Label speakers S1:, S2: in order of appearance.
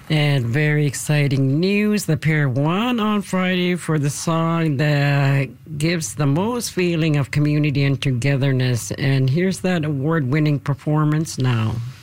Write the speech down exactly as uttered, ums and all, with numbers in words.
S1: And very exciting news. The pair won on Friday for the song that gives the most feeling of community and togetherness. And here's that award-winning performance now.